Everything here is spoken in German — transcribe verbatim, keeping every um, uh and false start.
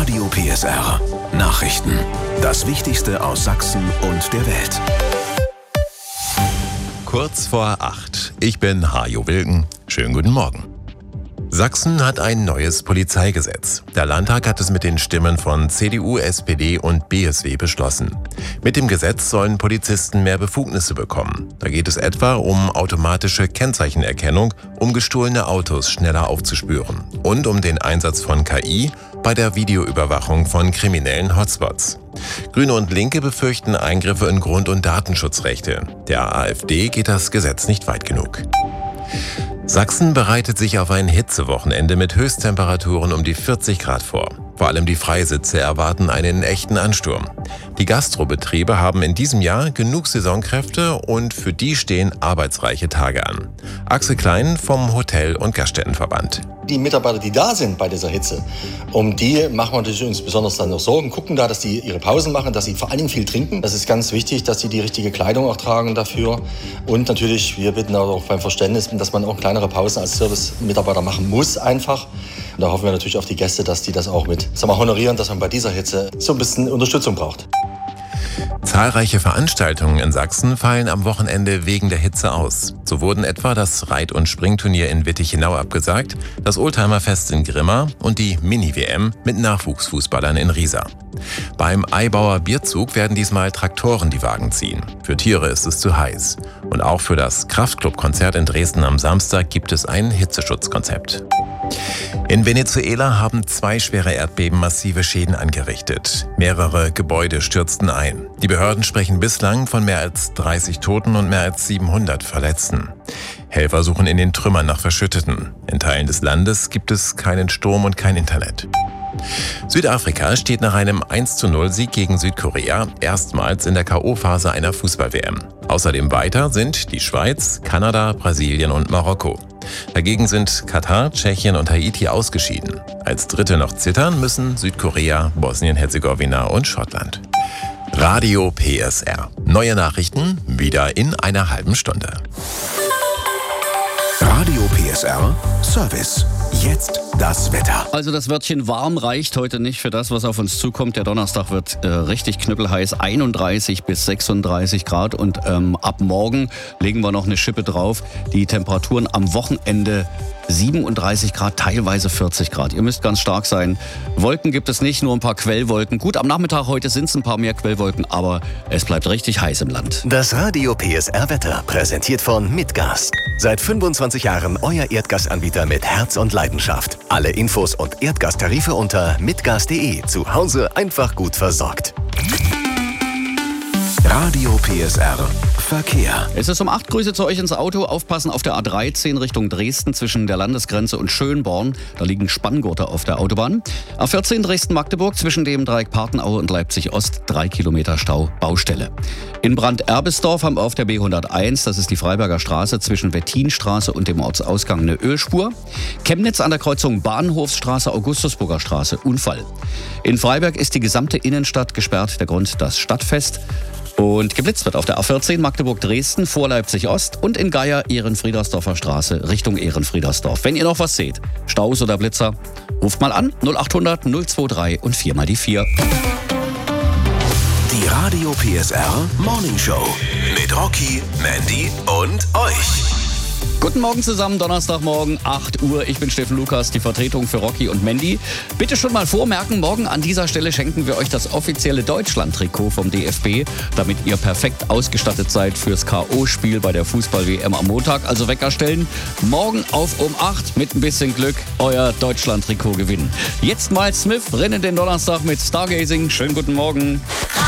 Radio P S R. Nachrichten. Das Wichtigste aus Sachsen und der Welt. Kurz vor acht. Ich bin Hajo Wilken. Schönen guten Morgen. Sachsen hat ein neues Polizeigesetz. Der Landtag hat es mit den Stimmen von C D U, S P D und B S W beschlossen. Mit dem Gesetz sollen Polizisten mehr Befugnisse bekommen. Da geht es etwa um automatische Kennzeichenerkennung, um gestohlene Autos schneller aufzuspüren und um den Einsatz von K I bei der Videoüberwachung von kriminellen Hotspots. Grüne und Linke befürchten Eingriffe in Grund- und Datenschutzrechte. Der AfD geht das Gesetz nicht weit genug. Sachsen bereitet sich auf ein Hitzewochenende mit Höchsttemperaturen um die vierzig Grad vor. Vor allem die Freisitze erwarten einen echten Ansturm. Die Gastrobetriebe haben in diesem Jahr genug Saisonkräfte und für die stehen arbeitsreiche Tage an. Axel Klein vom Hotel- und Gaststättenverband. Die Mitarbeiter, die da sind bei dieser Hitze, um die machen wir natürlich uns besonders dann noch Sorgen, gucken da, dass die ihre Pausen machen, dass sie vor allen Dingen viel trinken. Das ist ganz wichtig, dass sie die richtige Kleidung auch tragen dafür. Und natürlich, wir bitten auch beim Verständnis, dass man auch kleinere Pausen als Service-Mitarbeiter machen muss einfach. Und da hoffen wir natürlich auf die Gäste, dass die das auch mit sagen wir, honorieren, dass man bei dieser Hitze so ein bisschen Unterstützung braucht. Zahlreiche Veranstaltungen in Sachsen fallen am Wochenende wegen der Hitze aus. So wurden etwa das Reit- und Springturnier in Wittichenau abgesagt, das Oldtimerfest in Grimma und die Mini-W M mit Nachwuchsfußballern in Riesa. Beim Eibauer Bierzug werden diesmal Traktoren die Wagen ziehen. Für Tiere ist es zu heiß. Und auch für das Kraftclub-Konzert in Dresden am Samstag gibt es ein Hitzeschutzkonzept. In Venezuela haben zwei schwere Erdbeben massive Schäden angerichtet. Mehrere Gebäude stürzten ein. Die Behörden sprechen bislang von mehr als dreißig Toten und mehr als siebenhundert Verletzten. Helfer suchen in den Trümmern nach Verschütteten. In Teilen des Landes gibt es keinen Strom und kein Internet. Südafrika steht nach einem eins zu null Sieg gegen Südkorea erstmals in der K O-Phase einer Fußball-W M. Außerdem weiter sind die Schweiz, Kanada, Brasilien und Marokko. Dagegen sind Katar, Tschechien und Haiti ausgeschieden. Als Dritte noch zittern müssen Südkorea, Bosnien-Herzegowina und Schottland. Radio P S R. Neue Nachrichten wieder in einer halben Stunde. Radio P S R Service. Jetzt das Wetter. Also das Wörtchen warm reicht heute nicht für das, was auf uns zukommt. Der Donnerstag wird äh, richtig knüppelheiß, einunddreißig bis sechsunddreißig Grad und ähm, ab morgen legen wir noch eine Schippe drauf. Die Temperaturen am Wochenende siebenunddreißig Grad, teilweise vierzig Grad. Ihr müsst ganz stark sein. Wolken gibt es nicht, nur ein paar Quellwolken. Gut, am Nachmittag heute sind es ein paar mehr Quellwolken, aber es bleibt richtig heiß im Land. Das Radio P S R Wetter, präsentiert von Mitgas. Seit fünfundzwanzig Jahren euer Erdgasanbieter mit Herz und Leidenschaft. Alle Infos und Erdgastarife unter mitgas punkt de. Zu Hause einfach gut versorgt. Radio P S R Verkehr. Es ist um acht, Grüße zu euch ins Auto. Aufpassen auf der A dreizehn Richtung Dresden zwischen der Landesgrenze und Schönborn. Da liegen Spanngurte auf der Autobahn. A vierzehn Dresden-Magdeburg zwischen dem Dreieck Partenaue und Leipzig-Ost. Drei Kilometer Stau, Baustelle. In Brand-Erbesdorf haben wir auf der B hunderteins, das ist die Freiberger Straße, zwischen Wettinstraße und dem Ortsausgang eine Ölspur. Chemnitz an der Kreuzung Bahnhofsstraße, Augustusburger Straße, Unfall. In Freiberg ist die gesamte Innenstadt gesperrt. Der Grund das Stadtfest. Und geblitzt wird auf der A vierzehn Magdeburg-Dresden vor Leipzig-Ost und in Geier Ehrenfriedersdorfer Straße Richtung Ehrenfriedersdorf. Wenn ihr noch was seht, Staus oder Blitzer, ruft mal an null achthundert null drei und vier mal die vier. Die Radio P S R Morning Show mit Rocky, Mandy und euch. Guten Morgen zusammen, Donnerstagmorgen, acht Uhr. Ich bin Steffen Lukas, die Vertretung für Rocky und Mandy. Bitte schon mal vormerken, morgen an dieser Stelle schenken wir euch das offizielle Deutschland-Trikot vom D F B, damit ihr perfekt ausgestattet seid fürs K O-Spiel bei der Fußball-W M am Montag. Also Wecker stellen, morgen auf um acht mit ein bisschen Glück euer Deutschland-Trikot gewinnen. Jetzt mal Smith, rennen den Donnerstag mit Stargazing. Schönen guten Morgen.